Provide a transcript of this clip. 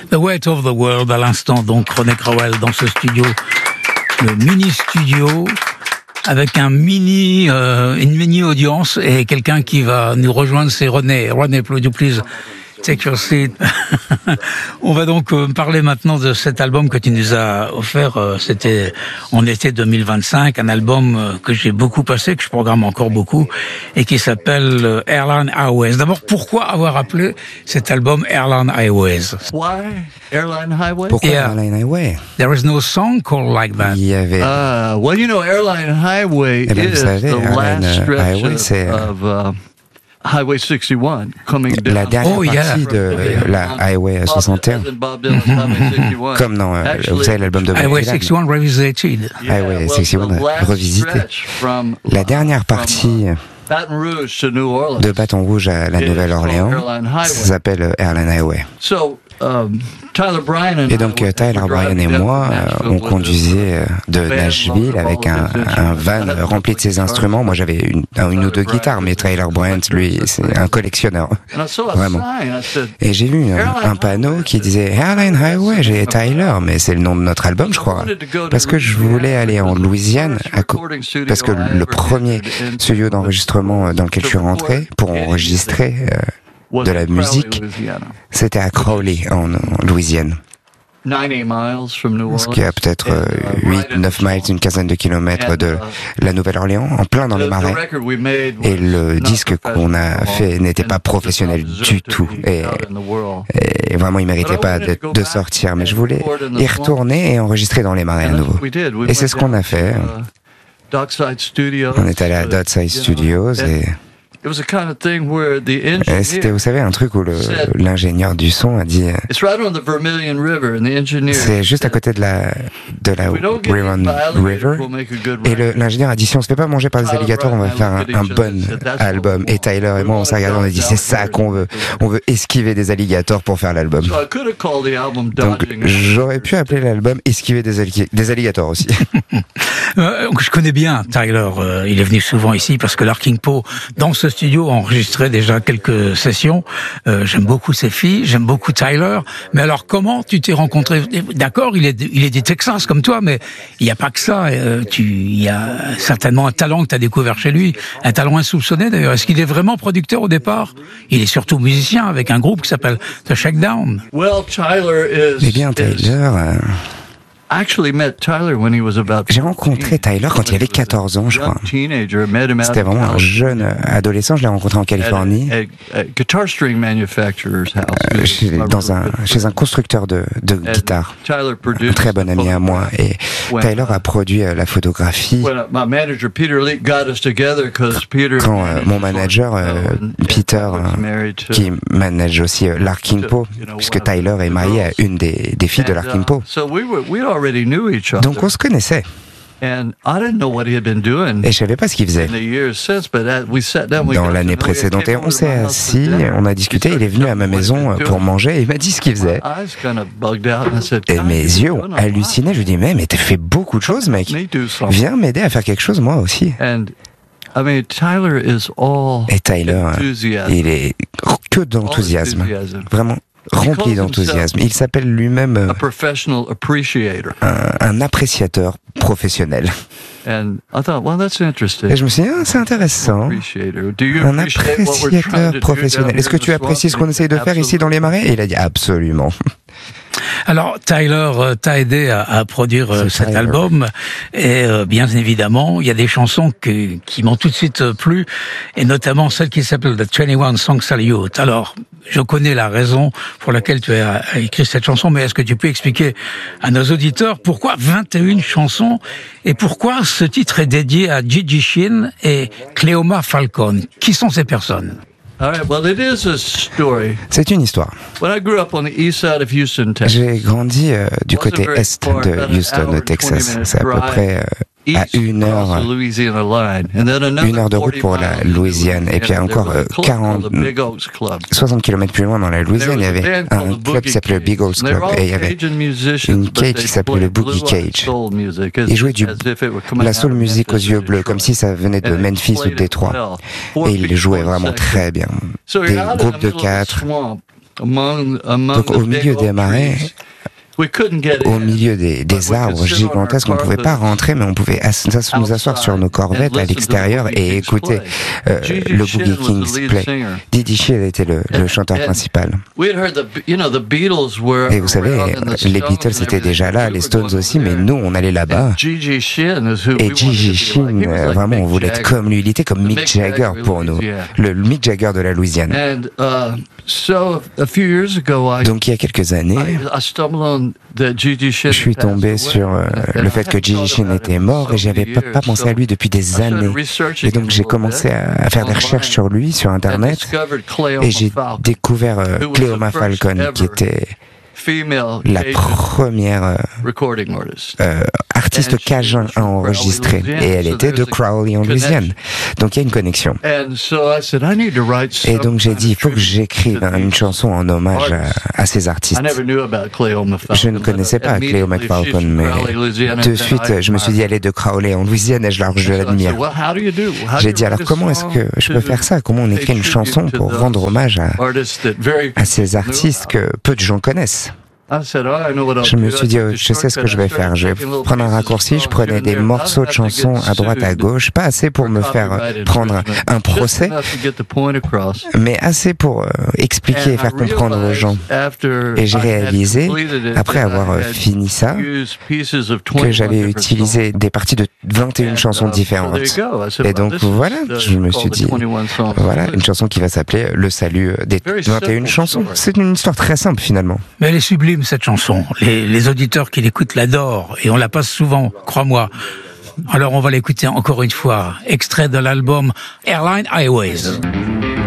The Weight of the World, à l'instant, donc René Crowell dans ce studio, le mini-studio, avec une mini audience et quelqu'un qui va nous rejoindre, c'est René. René, please take your seat. On va donc parler maintenant de cet album que tu nous as offert. C'était en été 2025, un album que j'ai beaucoup passé, que je programme encore beaucoup, et qui s'appelle Airline Highways. D'abord, pourquoi avoir appelé cet album Airline Highways? Why Airline Highway? Pourquoi Airline Highway? There is no song called like that. Il y avait... well, you know, Airline Highway Eh ben, is vous savez, the Airline last Highway, stretch c'est of Highway 61 coming down. la dernière partie de la Highway 61. Comme dans, vous savez, l'album de Bob Highway Dylan. 61 Revisited. Highway 61 revisité. La dernière partie de Baton Rouge à la Nouvelle-Orléans, ça s'appelle Airline Highway. Et donc Tyler Bryan et moi, on conduisait de Nashville avec un van rempli de ses instruments. Moi j'avais une ou deux guitares, mais Tyler Bryan, lui, c'est un collectionneur, vraiment. Et j'ai vu un panneau qui disait Airline Highway. J'ai dit Tyler, mais c'est le nom de notre album, je crois. Parce que je voulais aller en Louisiane, parce que le premier studio d'enregistrement dans lequel je suis rentré pour enregistrer de la musique, c'était à Crowley, en Louisiane. Ce qui est à peut-être 8-9 miles, une quinzaine de kilomètres de la Nouvelle-Orléans, en plein dans les marais. Et le disque qu'on a fait n'était pas professionnel du tout. Et vraiment, il méritait pas de sortir. Mais je voulais y retourner et enregistrer dans les marais à nouveau. Et c'est ce qu'on a fait. On est allé à Dockside Studios et... C'était, vous savez, un truc où l'ingénieur du son a dit c'est juste à côté de la Huron River, et l'ingénieur a dit si on se fait pas manger par des alligators, on va faire un bon album. Et Tyler et moi on s'est regardé, on a dit c'est ça qu'on veut, on veut esquiver des alligators pour faire l'album. Donc j'aurais pu appeler l'album esquiver des alligators aussi. Je connais bien Tyler, il est venu souvent ici parce que l'Arking Poe dans ce studio a enregistré déjà quelques sessions. J'aime beaucoup ses filles, j'aime beaucoup Tyler. Mais alors comment tu t'es rencontré? D'accord, il est du Texas comme toi, mais il n'y a pas que ça. Il y a certainement un talent que tu as découvert chez lui, un talent insoupçonné d'ailleurs. Est-ce qu'il est vraiment producteur au départ? Il est surtout musicien avec un groupe qui s'appelle The Shakedown. Eh bien, Tyler... J'ai rencontré Tyler quand il avait 14 ans, je crois. C'était vraiment un jeune adolescent. Je l'ai rencontré en Californie, chez un constructeur de guitares. Un très bon ami à moi. Et Tyler a produit la photographie. Quand mon manager, Peter, qui manage aussi l'Arking Poe, puisque Tyler est marié à une des filles de l'Arking Poe. Donc on se connaissait. Et je savais pas ce qu'il faisait dans l'année précédente. Et on s'est assis, on a discuté, il est venu à ma maison pour manger et il m'a dit ce qu'il faisait. Et mes yeux ont halluciné, je lui ai dit mais t'as fait beaucoup de choses mec, viens m'aider à faire quelque chose moi aussi. Et Tyler, il est que d'enthousiasme, vraiment rempli d'enthousiasme. Il s'appelle lui-même un appréciateur professionnel. Et je me suis dit, c'est intéressant. Un appréciateur professionnel. Est-ce que tu apprécies ce qu'on essaye de faire ici dans les marais? Et il a dit absolument. Alors, Tyler t'a aidé à produire cet album et bien évidemment, il y a des chansons qui m'ont tout de suite plu et notamment celle qui s'appelle The 21 Song Salute. Alors, je connais la raison pour laquelle tu as écrit cette chanson, mais est-ce que tu peux expliquer à nos auditeurs pourquoi 21 chansons et pourquoi ce titre est dédié à Gigi Sheehan et Cleoma Falcone? Qui sont ces personnes? C'est une histoire. J'ai grandi du côté est de Houston, au Texas. C'est à peu près à une heure de route pour la Louisiane. Et puis encore 60 km plus loin dans la Louisiane, il y avait un club qui s'appelait le Big Old Club. Et il y avait une cage qui s'appelait le Boogie Cage. Ils jouaient la soul music aux yeux bleus, comme si ça venait de Memphis ou de Détroit. Et ils jouaient vraiment très bien. Des groupes de 4. Donc au milieu des marais, au milieu des arbres gigantesques, on ne pouvait pas rentrer, mais on pouvait nous asseoir sur nos corvettes à l'extérieur et écouter le Boogie Kings play. Didi Shield était le chanteur principal. Et vous savez, les Beatles étaient déjà là, les Stones aussi, mais nous, on allait là-bas. Et Gigi Shean, vraiment, on voulait être comme lui. Il était comme Mick Jagger pour nous, le Mick Jagger de la Louisiane. Donc il y a quelques années, je suis tombé sur le fait que Gigi Shean était mort et j'avais pas pensé à lui depuis des années. Et donc j'ai commencé à faire des recherches sur lui sur Internet et j'ai découvert Cleoma Falcon qui était la première artiste cajun à enregistrer et elle était de Crowley en Louisiane. Donc il y a une connexion. Et donc j'ai dit il faut que j'écrive une chanson en hommage à ces artistes. Je ne connaissais pas Cleoma Falcon, mais de suite je me suis dit elle est de Crowley en Louisiane et je l'admire. J'ai dit alors comment est-ce que je peux faire ça? Comment on écrit une chanson pour rendre hommage à ces artistes que peu de gens connaissent? Je me suis dit, je sais ce que je vais faire. Je vais prendre un raccourci. Je prenais des morceaux de chansons à droite, à gauche, pas assez pour me faire prendre un procès, mais assez pour expliquer et faire comprendre aux gens. Et j'ai réalisé, après avoir fini ça, que j'avais utilisé des parties de 21 chansons différentes. Et donc voilà, je me suis dit, voilà, une chanson qui va s'appeler Le Salut des 21 chansons. C'est une histoire très simple finalement. Mais elle est sublime cette chanson. Les auditeurs qui l'écoutent l'adorent et on la passe souvent, crois-moi. Alors on va l'écouter encore une fois. Extrait de l'album Airline Highways.